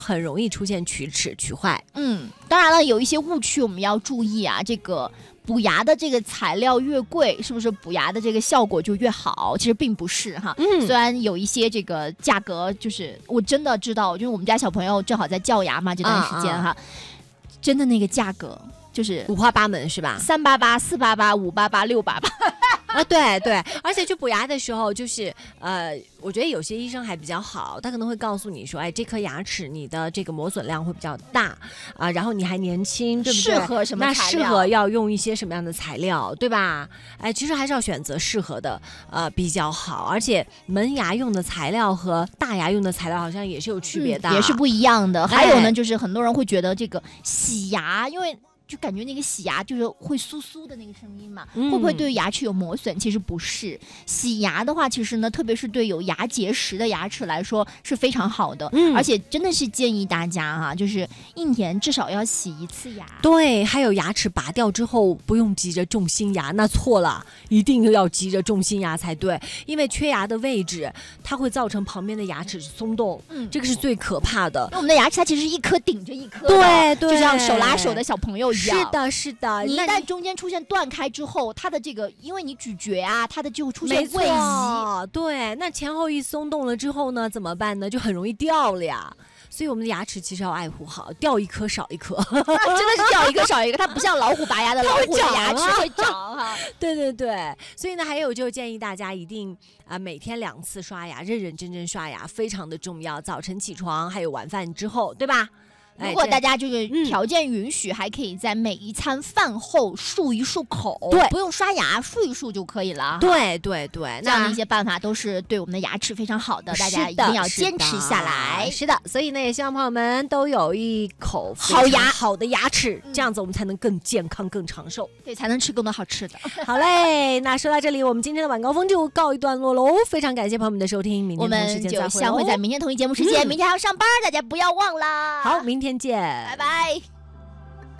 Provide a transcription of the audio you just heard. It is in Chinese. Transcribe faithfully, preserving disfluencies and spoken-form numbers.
很容易出现龋齿、龋坏。 嗯，当然了，有一些误区我们要注意啊，这个。补牙的这个材料越贵，是不是补牙的这个效果就越好？其实并不是哈。嗯，虽然有一些这个价格，就是我真的知道，就是我们家小朋友正好在教牙嘛，这段时间哈，啊啊真的那个价格就是五花八门，是吧？ 三八八、四八八、五八八、六八八。 啊，对对，而且去补牙的时候，就是呃，我觉得有些医生还比较好，他可能会告诉你说，哎，这颗牙齿你的这个磨损量会比较大啊，然后你还年轻，对不对？ 适合什么材料？ 那适合要用一些什么样的材料，对吧？哎，其实还是要选择适合的，呃，比较好。而且门牙用的材料和大牙用的材料好像也是有区别的， 嗯、也是不一样的。还有呢，就是很多人会觉得这个洗牙，因为。就感觉那个洗牙就是会酥酥的那个声音嘛，嗯、会不会对牙齿有磨损？其实不是，洗牙的话，其实呢，特别是对有牙结石的牙齿来说是非常好的，嗯、而且真的是建议大家哈、啊，就是一年至少要洗一次牙。 对，还有牙齿拔掉之后不用急着种新牙，那错了，一定要急着种新牙才对，因为缺牙的位置它会造成旁边的牙齿松动，嗯，这个是最可怕的。 我们的牙齿它其实是一颗顶着一颗的， 对对， 就像手拉手的小朋友一样。 是的，是的。 你一旦中间出现断开之后，它的这个，因为你咀嚼啊，它的就会出现位移。 对，那前后一松动了之后呢，怎么办呢？就很容易掉了呀。所以我们的牙齿其实要爱护好，掉一颗少一颗， 真的是掉一颗少一颗。它不像老虎拔牙的，老虎的牙齿会长哈。 对对对，所以呢，还有就建议大家一定啊、呃、每天两次刷牙，认认真真刷牙，非常的重要。早晨起床，还有晚饭之后，对吧？ 如果大家这个条件允许，嗯、还可以在每一餐饭后漱一漱口， 对， 不用刷牙，漱一漱就可以了。 对对对， 这样的一些办法都是对我们的牙齿非常好的，大家一定要坚持下来。 是的，所以呢，也希望朋友们都有一口好牙、好的牙齿，嗯、这样子我们才能更健康、更长寿， 对，才能吃更多好吃的。 好嘞，那说到这里，我们今天的晚高峰就告一段落喽。非常感谢朋友们的收听，明天同时间再会， 我们就相会在明天同一节目时间。嗯、明天还要上班，大家不要忘了。 好，明天见， 拜拜。